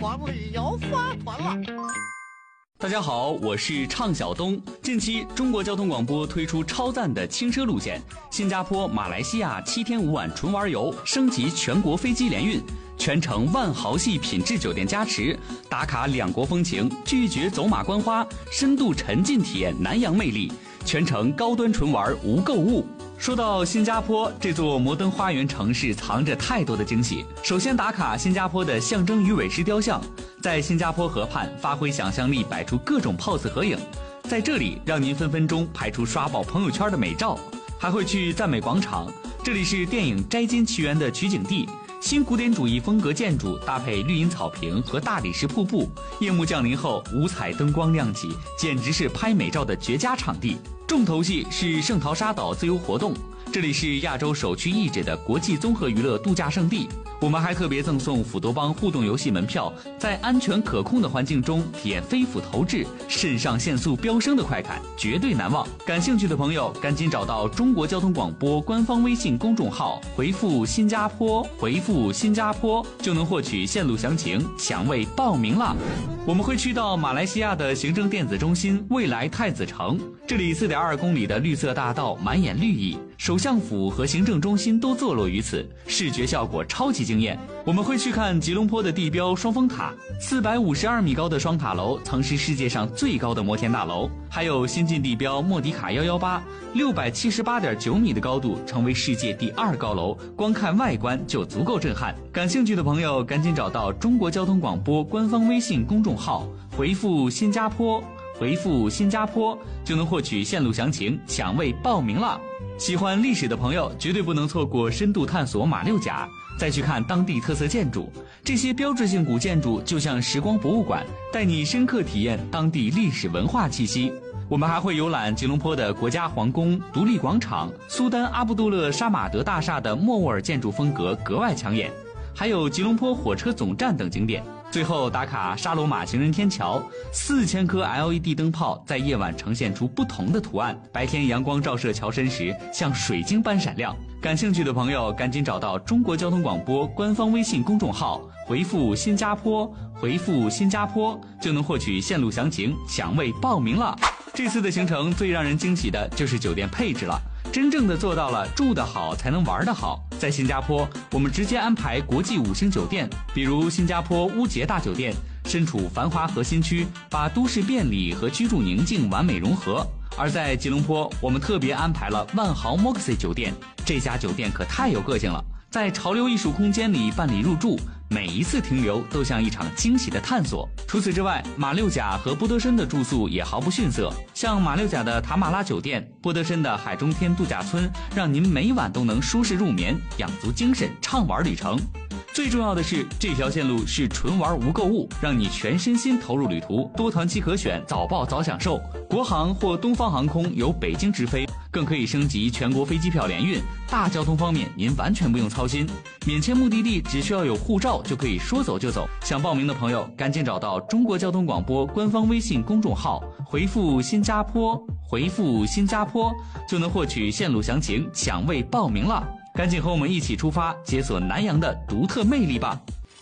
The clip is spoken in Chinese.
团里要发团了。 大家好，我是畅晓东。近期中国交通广播推出超赞的轻奢路线，新加坡、马来西亚7天5晚纯玩游，升级全国飞机联运，全程万豪系品质酒店加持，打卡两国风情，拒绝走马观花，深度沉浸体验南洋魅力，全程高端纯玩无购物。说到新加坡这座摩登花园城市，藏着太多的惊喜。首先打卡新加坡的象征鱼尾狮雕像，在新加坡河畔发挥想象力，摆出各种 pose 合影，在这里让您分分钟拍出刷爆朋友圈的美照。还会去赞美广场，这里是电影《摘金奇缘》的取景地，新古典主义风格建筑搭配绿荫草坪和大理石瀑布，夜幕降临后五彩灯光亮起，简直是拍美照的绝佳场地。重头戏是圣淘沙岛自由活动，这里是亚洲首屈一指的国际综合娱乐度假胜地。我们还特别赠送斧头帮互动游戏门票，在安全可控的环境中体验飞斧投掷，肾上腺素飙升的快感，绝对难忘。感兴趣的朋友赶紧找到中国交通广播官方微信公众号，回复新加坡，回复新加坡就能获取线路详情，抢位报名啦。我们会去到马来西亚的行政电子中心未来太子城，这里4.2公里的绿色大道满眼绿意，首相府和行政中心都坐落于此，视觉效果超级惊艳。我们会去看吉隆坡的地标双峰塔，452米高的双塔楼曾是世界上最高的摩天大楼，还有新晋地标莫迪卡118，678.9米的高度，成为世界第2高楼，光看外观就足够震撼。感兴趣的朋友赶紧找到中国交通广播官方微信公众号，回复新加坡，回复新加坡就能获取线路详情，抢位报名了。喜欢历史的朋友绝对不能错过深度探索马六甲，再去看当地特色建筑，这些标志性古建筑就像时光博物馆，带你深刻体验当地历史文化气息。我们还会游览吉隆坡的国家皇宫、独立广场、苏丹阿布杜勒沙马德大厦的莫卧儿建筑风格格外抢眼，还有吉隆坡火车总站等景点。最后打卡沙罗马行人天桥，4000颗 LED 灯泡在夜晚呈现出不同的图案，白天阳光照射桥身时像水晶般闪亮。感兴趣的朋友赶紧找到中国交通广播官方微信公众号，回复新加坡，回复新加坡就能获取线路详情，抢位报名了。这次的行程最让人惊喜的就是酒店配置了，真正的做到了住得好才能玩得好。在新加坡，我们直接安排国际5星酒店，比如新加坡乌节大酒店，身处繁华核心区，把都市便利和居住宁静完美融合。而在吉隆坡，我们特别安排了万豪 Moxie 酒店，这家酒店可太有个性了，在潮流艺术空间里办理入住，每一次停留都像一场惊喜的探索。除此之外，马六甲和波德申的住宿也毫不逊色，像马六甲的塔马拉酒店，波德申的海中天度假村，让您每晚都能舒适入眠，养足精神，畅玩旅程。最重要的是，这条线路是纯玩无购物，让你全身心投入旅途，多团期可选，早报早享受。国航或东方航空由北京直飞，更可以升级全国飞机票联运，大交通方面您完全不用操心，免签目的地只需要有护照就可以说走就走。想报名的朋友赶紧找到中国交通广播官方微信公众号，回复新加坡，回复新加坡就能获取线路详情，抢位报名了。赶紧和我们一起出发，解锁南洋的独特魅力吧。